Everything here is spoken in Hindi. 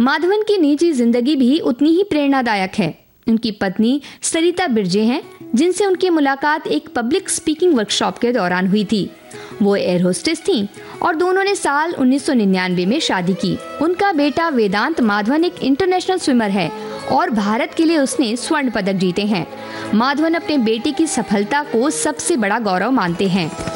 माधवन की निजी जिंदगी भी उतनी ही प्रेरणादायक है। उनकी पत्नी सरिता बिरजे हैं, जिनसे उनकी मुलाकात एक पब्लिक स्पीकिंग वर्कशॉप के दौरान हुई थी। वो एयर होस्टेस थीं और दोनों ने साल 1999 में शादी की। उनका बेटा वेदांत माधवन एक इंटरनेशनल स्विमर है और भारत के लिए उसने स्वर्ण पदक जीते हैं। माधवन अपने बेटे की सफलता को सबसे बड़ा गौरव मानते हैं।